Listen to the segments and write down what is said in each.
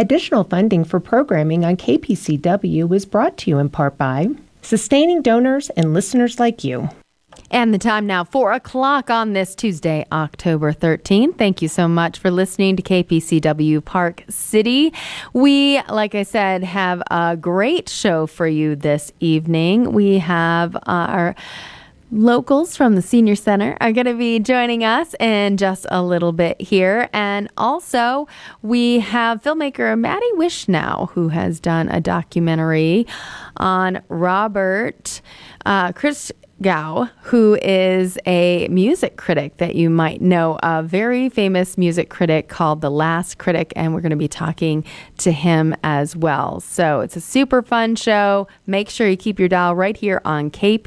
Additional funding for programming on KPCW is brought to you in part by sustaining donors and listeners like you. And the time now, 4 o'clock on this Tuesday, October 13th. Thank you so much for listening to KPCW Park City. We, like I said, have a great show for you this evening. We have our locals from the Senior Center are going to be joining us in just a little bit here. And also, we have filmmaker Maddie Wishnow, who has done a documentary on Robert Christgau, who is a music critic that you might know, a very famous music critic called The Last Critic, and we're going to be talking to him as well. So it's a super fun show. Make sure you keep your dial right here on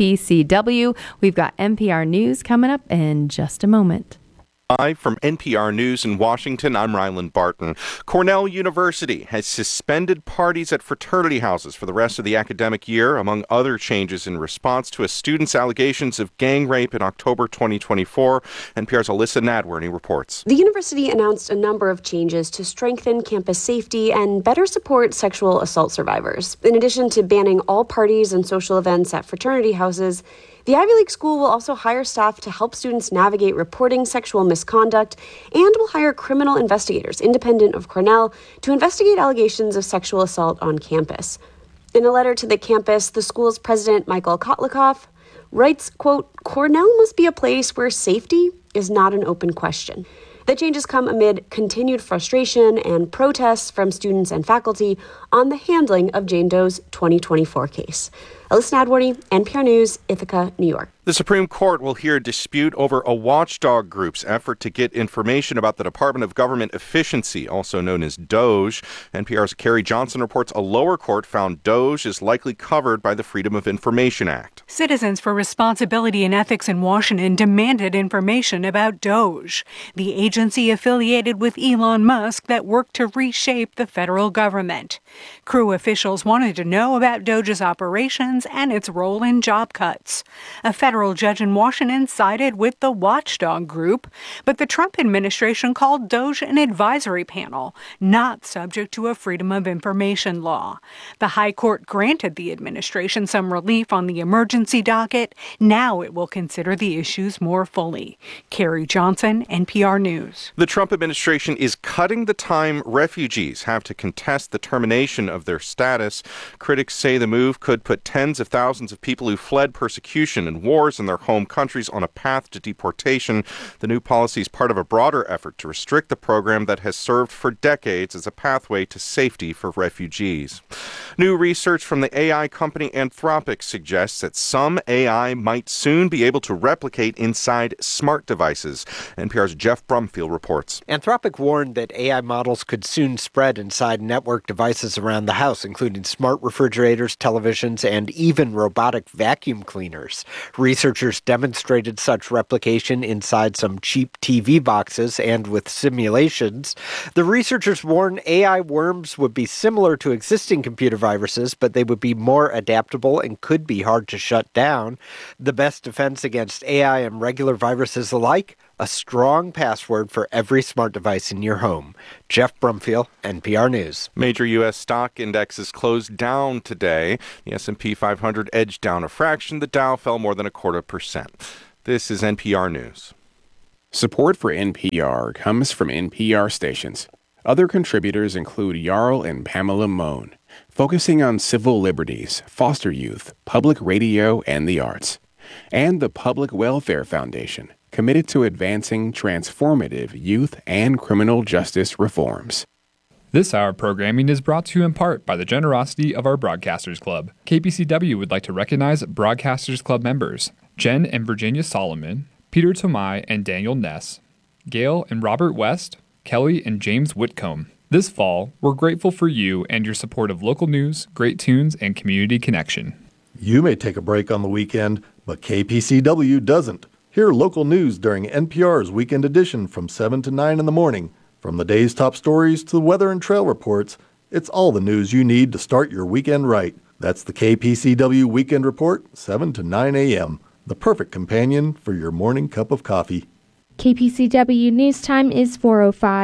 KPCW. We've got NPR News coming up in just a moment. Live from NPR News in Washington, I'm Ryland Barton. Cornell University has suspended parties at fraternity houses for the rest of the academic year, among other changes in response to a student's allegations of gang rape in October 2024. NPR's Alyssa Nadworny reports. The university announced a number of changes to strengthen campus safety and better support sexual assault survivors. In addition to banning all parties and social events at fraternity houses, the Ivy League school will also hire staff to help students navigate reporting sexual misconduct and will hire criminal investigators independent of Cornell to investigate allegations of sexual assault on campus. In a letter to the campus, the school's president, Michael Kotlikoff, writes, quote, "Cornell must be a place where safety is not an open question." The changes come amid continued frustration and protests from students and faculty on the handling of Jane Doe's 2024 case. Alyssa Nadworny, NPR News, Ithaca, New York. The Supreme Court will hear a dispute over a watchdog group's effort to get information about the Department of Government Efficiency, also known as DOGE. NPR's Carrie Johnson reports a lower court found DOGE is likely covered by the Freedom of Information Act. Citizens for Responsibility and Ethics in Washington demanded information about DOGE, the agency affiliated with Elon Musk that worked to reshape the federal government. Crew officials wanted to know about DOGE's operations and its role in job cuts. A federal judge in Washington sided with the watchdog group, but the Trump administration called DOGE an advisory panel, not subject to a Freedom of Information law. The High Court granted the administration some relief on the emergency docket. Now it will consider the issues more fully. Carrie Johnson, NPR News. The Trump administration is cutting the time refugees have to contest the termination of their status. Critics say the move could put tens of thousands of people who fled persecution and wars in their home countries on a path to deportation. The new policy is part of a broader effort to restrict the program that has served for decades as a pathway to safety for refugees. New research from the AI company Anthropic suggests that some AI might soon be able to replicate inside smart devices. NPR's Jeff Brumfield reports. Anthropic warned that AI models could soon spread inside network devices around the house, including smart refrigerators, televisions, and even robotic vacuum cleaners. Researchers demonstrated such replication inside some cheap TV boxes and with simulations. The researchers warn AI worms would be similar to existing computer viruses, but they would be more adaptable and could be hard to shut down. The best defense against AI and regular viruses alike? A strong password for every smart device in your home. Jeff Brumfield, NPR News. Major U.S. stock indexes closed down today. The S&P 500 edged down a fraction. The Dow fell more than 0.25%. This is NPR News. Support for NPR comes from NPR stations. Other contributors include Jarl and Pamela Mohn, focusing on civil liberties, foster youth, public radio, and the arts. And the Public Welfare Foundation, committed to advancing transformative youth and criminal justice reforms. This hour of programming is brought to you in part by the generosity of our Broadcasters Club. KPCW would like to recognize Broadcasters Club members Jen and Virginia Solomon, Peter Tomai and Daniel Ness, Gail and Robert West, Kelly and James Whitcomb. This fall, we're grateful for you and your support of local news, great tunes, and community connection. You may take a break on the weekend, but KPCW doesn't. Hear local news during NPR's Weekend Edition from 7 to 9 in the morning. From the day's top stories to the weather and trail reports, it's all the news you need to start your weekend right. That's the KPCW Weekend Report, 7 to 9 a.m., the perfect companion for your morning cup of coffee. KPCW News Time is 4:05.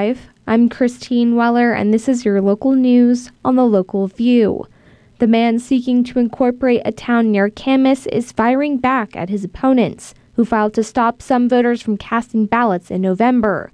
I'm Christine Weller, and this is your local news on the Local View. The man seeking to incorporate a town near Camas is firing back at his opponents, who filed to stop some voters from casting ballots in November.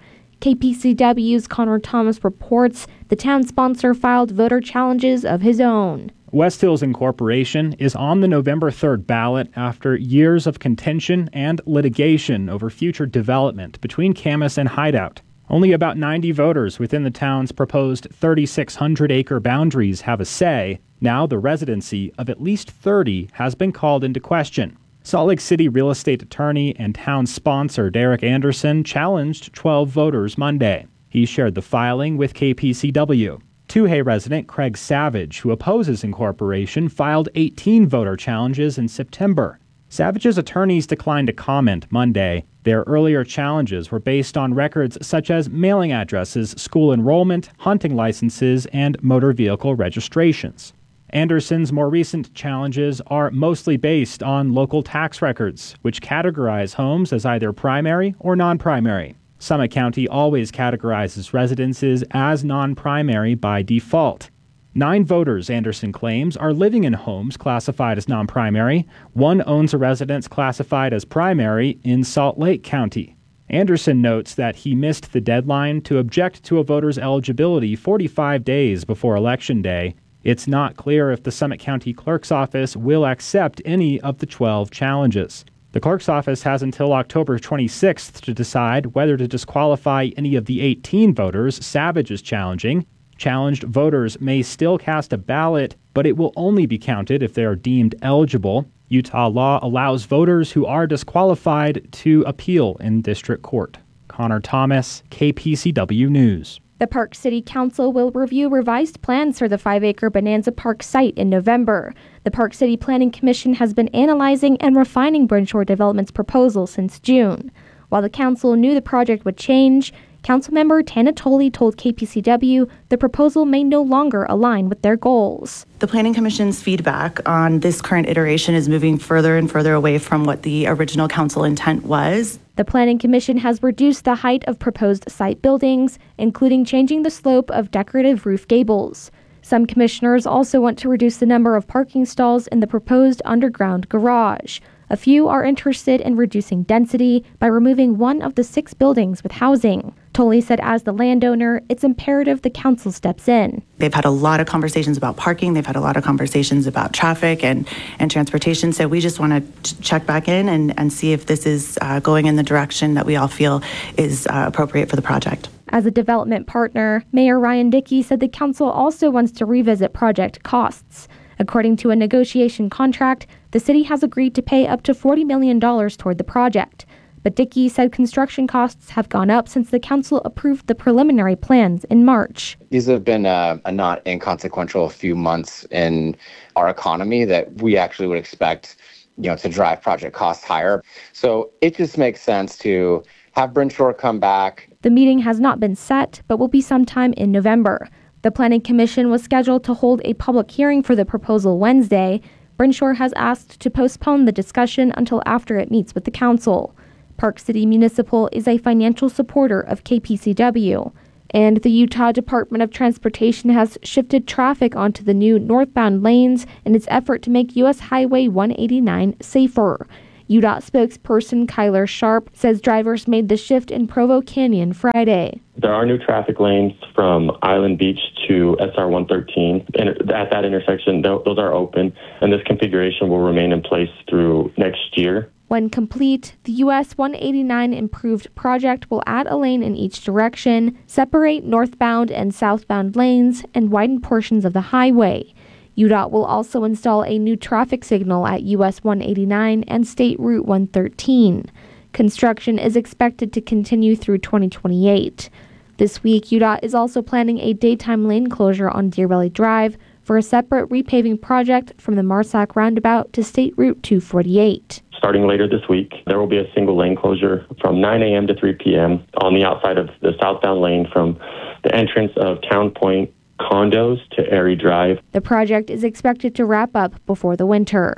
KPCW's Connor Thomas reports the town sponsor filed voter challenges of his own. West Hills Incorporation is on the November 3rd ballot after years of contention and litigation over future development between Camas and Hideout. Only about 90 voters within the town's proposed 3,600-acre boundaries have a say. Now the residency of at least 30 has been called into question. Salt Lake City real estate attorney and town sponsor Derek Anderson challenged 12 voters Monday. He shared the filing with KPCW. Tuhay resident Craig Savage, who opposes incorporation, filed 18 voter challenges in September. Savage's attorneys declined to comment Monday. Their earlier challenges were based on records such as mailing addresses, school enrollment, hunting licenses, and motor vehicle registrations. Anderson's more recent challenges are mostly based on local tax records, which categorize homes as either primary or non-primary. Summit County always categorizes residences as non-primary by default. 9 voters, Anderson claims, are living in homes classified as non-primary. 1 owns a residence classified as primary in Salt Lake County. Anderson notes that he missed the deadline to object to a voter's eligibility 45 days before Election Day. It's not clear if the Summit County Clerk's Office will accept any of the 12 challenges. The Clerk's Office has until October 26th to decide whether to disqualify any of the 18 voters Savage is challenging. Challenged voters may still cast a ballot, but it will only be counted if they are deemed eligible. Utah law allows voters who are disqualified to appeal in district court. Connor Thomas, KPCW News. The Park City Council will review revised plans for the 5-acre Bonanza Park site in November. The Park City Planning Commission has been analyzing and refining Brenshore Development's proposal since June. While the council knew the project would change, Councilmember Tana Tolley told KPCW the proposal may no longer align with their goals. The Planning Commission's feedback on this current iteration is moving further and further away from what the original council intent was. The Planning Commission has reduced the height of proposed site buildings, including changing the slope of decorative roof gables. Some commissioners also want to reduce the number of parking stalls in the proposed underground garage. A few are interested in reducing density by removing one of the 6 buildings with housing. Tolley said as the landowner, it's imperative the council steps in. They've had a lot of conversations about parking. They've had a lot of conversations about traffic and transportation. So we just want to check back in and see if this is going in the direction that we all feel is appropriate for the project. As a development partner, Mayor Ryan Dickey said the council also wants to revisit project costs. According to a negotiation contract, the city has agreed to pay up to $40 million toward the project. But Dickey said construction costs have gone up since the council approved the preliminary plans in March. These have been a not inconsequential few months in our economy that we actually would expect, to drive project costs higher. So it just makes sense to have Brenshore come back. The meeting has not been set, but will be sometime in November. The Planning Commission was scheduled to hold a public hearing for the proposal Wednesday. Brenshore has asked to postpone the discussion until after it meets with the council. Park City Municipal is a financial supporter of KPCW, and the Utah Department of Transportation has shifted traffic onto the new northbound lanes in its effort to make U.S. Highway 189 safer. UDOT spokesperson Kyler Sharp says drivers made the shift in Provo Canyon Friday. There are new traffic lanes from Island Beach to SR 113. And at that intersection, those are open, and this configuration will remain in place through next year. When complete, the US 189 improved project will add a lane in each direction, separate northbound and southbound lanes, and widen portions of the highway. UDOT will also install a new traffic signal at US 189 and State Route 113. Construction is expected to continue through 2028. This week, UDOT is also planning a daytime lane closure on Deer Valley Drive for a separate repaving project from the Marsac roundabout to State Route 248. Starting later this week, there will be a single lane closure from 9 a.m. to 3 p.m. on the outside of the southbound lane from the entrance of Town Point condos to Erie Drive. The project is expected to wrap up before the winter.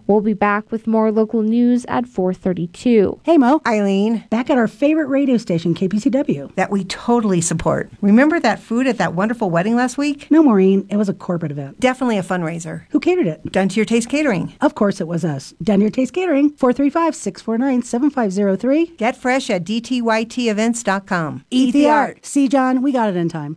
We'll be back with more local news at 4:32. Hey, Mo. Eileen. Back at our favorite radio station, KPCW. That we totally support. Remember that food at that wonderful wedding last week? No, Maureen. It was a corporate event. Definitely a fundraiser. Who catered it? Done to Your Taste Catering. Of course it was us. Done to Your Taste Catering. 435-649-7503. Get fresh at dtytevents.com. Eat the art. See, John, we got it in time.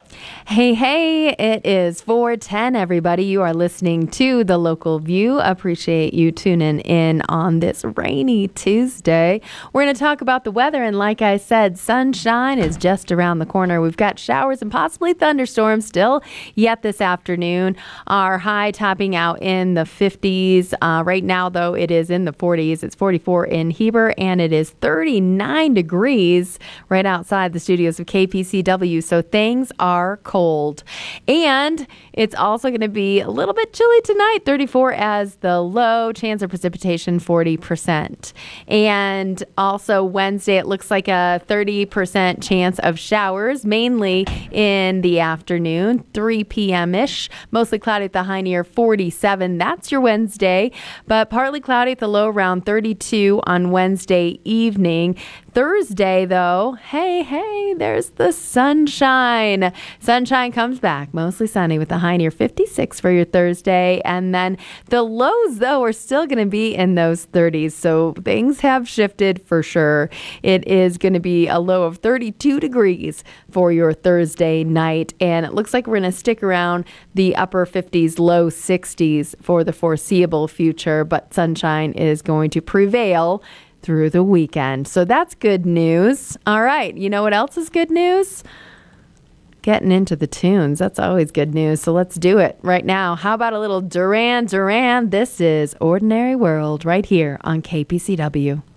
Hey, it is 4:10, everybody. You are listening to The Local View. Appreciate you tuning in on this rainy Tuesday. We're going to talk about the weather, and like I said, sunshine is just around the corner. We've got showers and possibly thunderstorms still yet this afternoon. Our high topping out in the 50s. Right now, though, it is in the 40s. It's 44 in Heber, and it is 39 degrees right outside the studios of KPCW, so things are cold. And it's also going to be a little bit chilly tonight, 34 as the low, chance of precipitation 40%. And also Wednesday, it looks like a 30% chance of showers, mainly in the afternoon, 3 p.m.-ish. Mostly cloudy at the high near 47. That's your Wednesday, but partly cloudy at the low around 32 on Wednesday evening. Thursday, though, hey, there's the sunshine. Sunshine comes back, mostly sunny with a high near 56 for your Thursday. And then the lows, though, are still going to be in those 30s. So things have shifted for sure. It is going to be a low of 32 degrees for your Thursday night. And it looks like we're going to stick around the upper 50s, low 60s for the foreseeable future. But sunshine is going to prevail through the weekend. So that's good news. All right. You know what else is good news? Getting into the tunes. That's always good news. So let's do it right now. How about a little Duran Duran? This is Ordinary World right here on KPCW.